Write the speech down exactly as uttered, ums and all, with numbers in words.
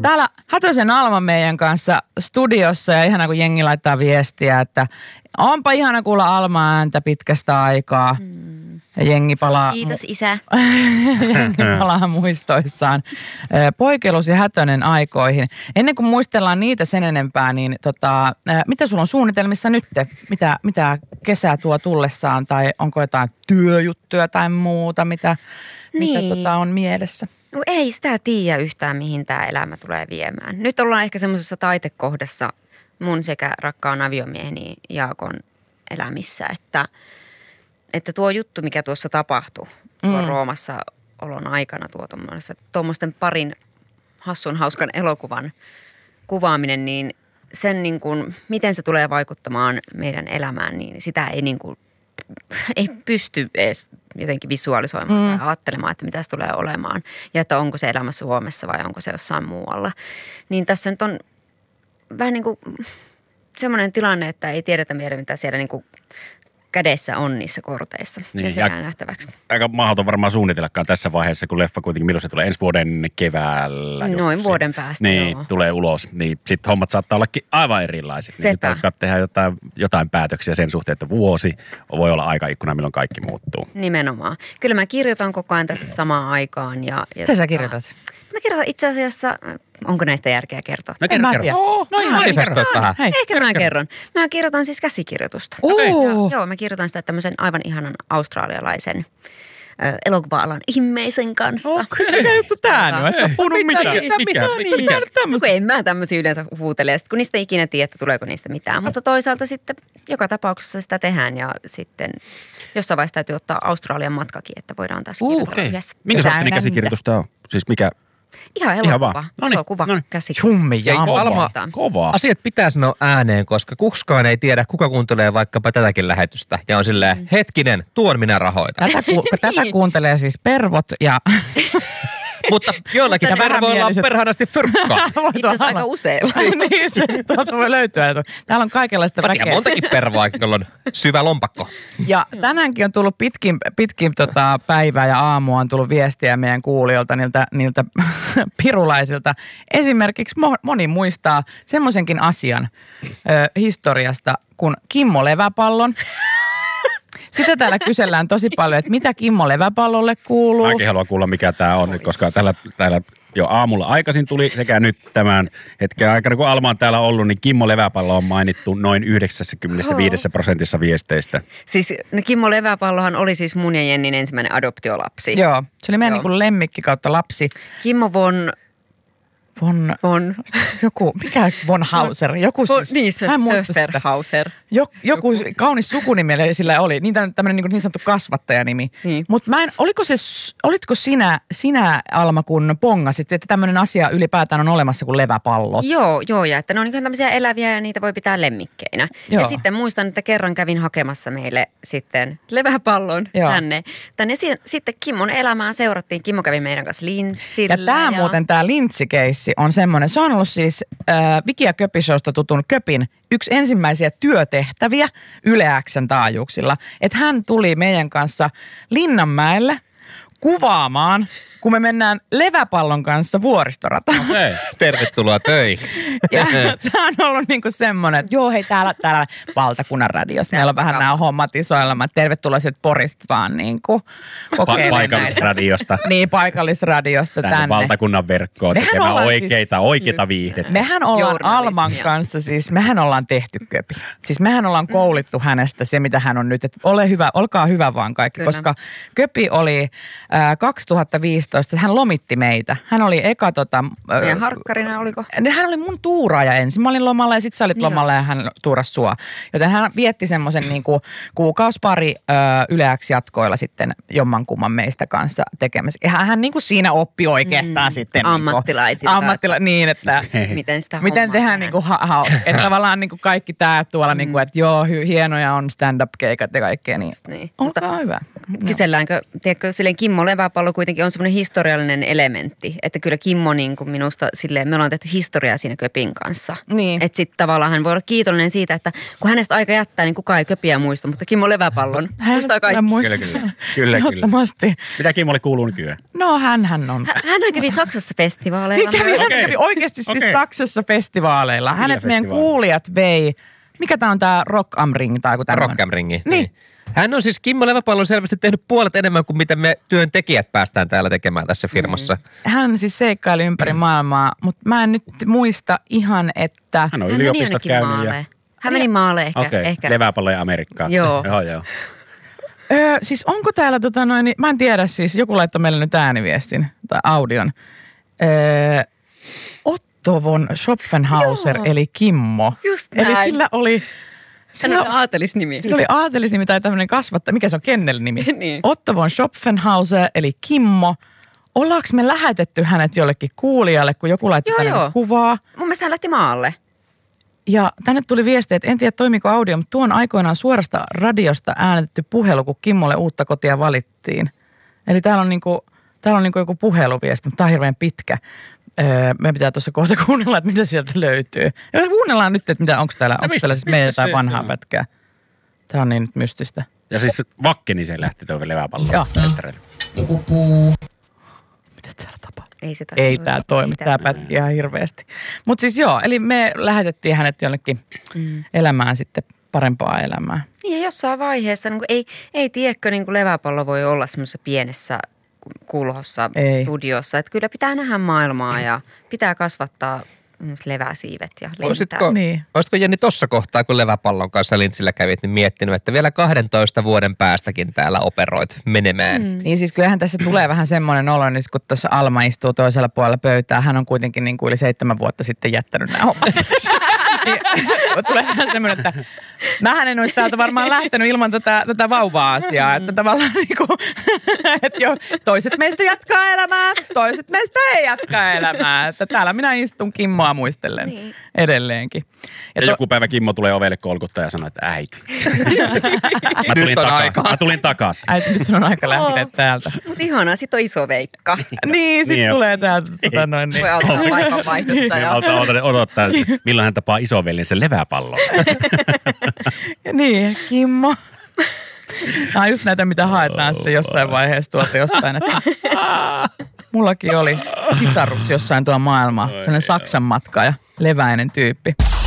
Täällä Hätösen Alma meidän kanssa studiossa ja ihana kun jengi laittaa viestiä, että onpa ihana kuulla Alma ääntä pitkästä aikaa. Mm. Ja jengi palaa... Kiitos isä. jengi palaa muistoissaan Poikelus ja Hätönen aikoihin. Ennen kuin muistellaan niitä sen enempää, niin tota, mitä sulla on suunnitelmissa nyt? Mitä, mitä kesä tuo tullessaan tai onko jotain työjuttuja tai muuta, mitä, niin. mitä tota on mielessä? No ei sitä tiedä yhtään, mihin tämä elämä tulee viemään. Nyt ollaan ehkä semmoisessa taitekohdassa mun sekä rakkaan aviomieheni Jaakon elämissä, että, että tuo juttu, mikä tuossa tapahtui tuo mm. Roomassa olon aikana, tuo tuommoisten parin hassun hauskan elokuvan kuvaaminen, niin sen niin kuin, miten se tulee vaikuttamaan meidän elämään, niin sitä ei niin kuin, ei pysty edes jotenkin visualisoimaan mm. tai ajattelemaan, että mitä se tulee olemaan ja että onko se elämä Suomessa vai onko se jossain muualla. Niin tässä nyt on vähän niin kuin semmoinen tilanne, että ei tiedetä vielä, mitä siellä niin kuin kädessä on niissä korteissa. Niin, ja se jää nähtäväksi. Aika mahdoton varmaan suunnitellakaan tässä vaiheessa, kun leffa kuitenkin, milloin se tulee ensi vuoden keväällä. Noin vuoden päästä, Niin, joo. tulee ulos. Niin sitten hommat saattaa ollakin aivan erilaiset. Niin Sepä. pitää tehdä jotain, jotain päätöksiä sen suhteen, että vuosi voi olla aikaikkuna, milloin kaikki muuttuu. Nimenomaan. Kyllä mä kirjoitan koko ajan tässä samaan aikaan. Ja, ja Mitä sä kirjoitat? Mä kirjoitan itse asiassa, onko näistä järkeä kertoa? No kerro, kerro. Oh, no ihan manifestoit vähän. Hei. Ehkä mä kerron. Mä kirjoitan siis käsikirjoitusta. Okay. Ja, joo, mä kirjoitan sitä tämmöisen aivan ihanan australialaisen ö, elokuva-alan ihmeisen kanssa. Okei, mikä juttu tää nyt? Et sä puhunut mitään. Mikä? Mikä? Mikä? No, en mä tämmöisiä yleensä huutele, ja sit, kun niistä ei ikinä tiedä, että tuleeko niistä mitään. Mutta toisaalta sitten joka tapauksessa sitä tehdään ja sitten jossain vaiheessa täytyy ottaa Australian matkakin, että voidaan taas Uh, kirjoitella okay. yhdessä. Minkä sorttinen käsikirjoitus tää on? Siis mikä? Ihan Ihan elokuva. vaan. Noniin, Elokuva, noniin. käsikirjoitus. Jummi ja Alma, Kovaa. asiat pitää sanoa ääneen, koska kukaan ei tiedä, kuka kuuntelee vaikkapa tätäkin lähetystä. Ja on silleen, mm. hetkinen, tuon minä rahoitan. Tätä, ku, tätä kuuntelee siis pervot ja... Mutta joillakin Mutta ne pervoilla on vähämieliset- perhanasti fyrkkaa. Itse asiassa aika useilla. niin, se tuolta voi löytyä. Täällä on kaikenlaista Mä tiedän väkeä. montakin pervoa, jolla on syvä lompakko. Ja tänäänkin on tullut pitkin, pitkin tota päivää ja aamua on tullut viestiä meidän kuulijoilta, niiltä, niiltä pirulaisilta. Esimerkiksi moni muistaa semmoisenkin asian ö, historiasta kuin Kimmo Leväpallon. Sitä täällä kysellään tosi paljon, että mitä Kimmo Leväpallolle kuuluu. Mäkin haluan kuulla, mikä tämä on, koska täällä, täällä jo aamulla aikaisin tuli sekä nyt tämän hetken aikana, kun Alma on täällä ollut, niin Kimmo Leväpallo on mainittu noin yhdeksänkymmentäviisi prosentissa viesteistä. Siis no Kimmo Leväpallohan oli siis mun ja Jennin ensimmäinen adoptiolapsi. Joo, se oli meidän Joo. niin kuin lemmikki kautta lapsi. Kimmo von... Von, von joku, mikä von Hauser? Joku von, siis, niin, se mä en muista sitä. Töfferhauser. Jok, joku, joku kaunis sukunimi sillä oli, niin tämmöinen niin, niin sanottu kasvattajanimi. Niin. Mutta mä en, oliko se, olitko sinä, sinä Alma, kun pongasit, että tämmöinen asia ylipäätään on olemassa kuin leväpallot? Joo, joo, ja että ne on niin tämmöisiä eläviä ja niitä voi pitää lemmikkeinä. Joo. Ja sitten muistan, että kerran kävin hakemassa meille sitten leväpallon Joo. tänne. Tänne si- sitten Kimmon elämään seurattiin. Kimmo kävi meidän kanssa lintsillä. Ja tämä muuten, tämä lintsikeissi on semmoinen, se on ollut siis äh, Viki ja Köpi-showsta tutun Köpin yksi ensimmäisiä työtehtäviä Yle X:n taajuuksilla. Että hän tuli meidän kanssa Linnanmäelle kuvaamaan, kun me mennään leväpallon kanssa vuoristorataan. Hei. Tervetuloa töihin. Ja tämä on ollut niinku semmoinen, että joo hei täällä, täällä valtakunnan radiossa. Meillä on vähän nämä hommat isoilla. Mä tervetuloa sieltä Porista vaan niinku Pa- kokeilemaan näitä. paikallisradiosta. Niin, paikallisradiosta tänne. Tänne valtakunnan verkkoon Mehän tekemään ollaan oikeita, siis- oikeita viihdettä. Mehän ollaan Journalismia. Alman kanssa, siis mehän ollaan tehty Köpi. Siis mehän ollaan koulittu hänestä se, mitä hän on nyt. Että ole hyvä, olkaa hyvä vaan kaikki, Kyllä. koska Köpi oli äh, kaksituhattaviisitoista, hän lomitti meitä. Hän oli eka tota... Äh, Ja harkkarina oliko? Hän oli mun tuuraaja ensin. Mä olin lomalla ja sit sä olit Niin lomalla ja hän tuurasi sua. Joten hän vietti semmoisen niinku kuukausipari ö, Yle X jatkoilla sitten jommankumman meistä kanssa tekemässä. Ja hän, hän niinku siinä oppi oikeastaan mm, sitten. ammattilaisilta. Niinku, ammattila, niin, että Miten sitä miten hommaa tehdään tehdään. niinku ha, ha, että tavallaan niinku kaikki tää tuolla mm. niinku, että joo, hy, hienoja on stand-up-keikat ja kaikkea, niin, Niin. olkaa hyvä. Kyselläänkö, tiedätkö, silleen Kimmo Kimmo leväpallo kuitenkin on semmoinen historiallinen elementti, että kyllä Kimmo niin kuin minusta silleen, me ollaan tehty historiaa siinä Köpin kanssa. Niin. Että sitten tavallaan hän voi olla kiitollinen siitä, että kun hänestä aika jättää, niin kukaan ei Köpiä muista, mutta Kimmo leväpallon muistaa kaikki. Kyllä, kyllä. Kyllä, Ehdottomasti. Mitä Kimmolle kuuluu nykyään? No hänhän on. Hän kävi Saksassa festivaaleilla. Niin kävi, myös. hän Okei. kävi oikeasti siis Okei. Saksassa festivaaleilla. Hänet meidän festivaali? kuulijat vei. Mikä tää on tää Rock am Ring tai joku tämmöinen? Rock am Ringi. Niin. Hän on siis Kimmo Leväpallo selvästi tehnyt puolet enemmän kuin mitä me työntekijät päästään täällä tekemään tässä firmassa. Hän siis seikkaili ympäri maailmaa, mutta mä en nyt muista ihan, että... Hän on Hän meni yliopistot jonnekin käynyt. Ja... maaleen. Hän meni maalle ehkä. Okei, okay. ehkä. leväpalloja Amerikkaan. Joo. joo, joo. Öö, siis onko täällä tota noin, mä en tiedä siis, joku laittoi meille nyt ääniviestin tai audion. Öö, Otto von Schopfenhauser Joo. eli Kimmo. Just Eli näin. sillä oli... Hän on aatelisnimi. Sillä oli aatelisnimi tai tämmöinen kasvattaja, mikä se on, kennelnimi? Niin. Otto von Schopfenhauser eli Kimmo. Ollaanko me lähetetty hänet jollekin kuulijalle, kun joku laittoi Joo, tänne joo. kuvaa? Mun mielestä hän lähti maalle. Ja tänne tuli viesti, että en tiedä toimiko audio, mutta tuon aikoinaan suorasta radiosta äänetetty puhelu, kun Kimmolle uutta kotia valittiin. Eli täällä on, niinku, täällä on niinku joku puheluviesti, mutta tämä on hirveän pitkä. Öö, meidän pitää tuossa kohta kuunnella, että mitä sieltä löytyy. Ja kuunnellaan nyt, että mitä, onko täällä, onko mistä- täällä siis mistä meidän tai se- vanhaa joo. pätkää. Tämä on niin nyt mystistä. Ja siis Vakkeni se lähti tuohon leväpalloon. Joo. festareille. Joku puu. Mitä täällä tapahtuu? Ei se Ei tämä toimi, tämä pätki ihan hirveästi. Mutta siis joo, eli me lähetettiin hänet jonnekin Mm. elämään sitten parempaa elämää. Niin ja jossain vaiheessa, niin kuin, ei, ei tiedäkö, niin kuin leväpallo voi olla semmoisessa pienessä kulhossa Ei. studiossa. Että kyllä pitää nähdä maailmaa ja pitää kasvattaa myös leväsiivet ja lentää. Olisitko, Niin. olisitko Jenni tuossa kohtaa, kun Leväpallon kanssa Lintsillä kävit, niin miettinyt, että vielä kahdentoista vuoden päästäkin täällä operoit menemään? Mm. Niin siis kyllähän tässä tulee vähän semmoinen olo nyt, kun tuossa Alma istuu toisella puolella pöytää. Hän on kuitenkin niin kuin yli seitsemän vuotta sitten jättänyt nämä hommat. Niin, tulee vähän semmoinen, että mähän en olisi täältä varmaan lähtenyt ilman tätä, tätä vauva-asiaa. Että tavallaan niin kuin, että jo, toiset meistä jatkaa elämää, toiset meistä ei jatkaa elämää. Että täällä minä istun Kimmoa muistellen niin. edelleenkin. Ja, to- joku päivä Kimmo tulee ovelle kolkuttaa ja sanoo, että äiti. mä, tulin Nyt on takas. aika. mä tulin takas. Äiti, nyt sun on aika lähteä täältä. Mutta ihanaa, sit on iso Veikka. Niin, sit Niin jo. tulee täältä. Tota, noin, niin. Voi auttaa paikanvaihdossa. Ja... Ota, ota, odottaa, että milloin hän tapaa isoveljen sen leväpallon. Niin, Kimmo. Nämä on just näitä, mitä haetaan sitten jossain vaiheessa tuolta jostain. Että mullakin oli sisarus jossain tuolla maailmaa, sellainen Saksan matkaaja, leväinen tyyppi.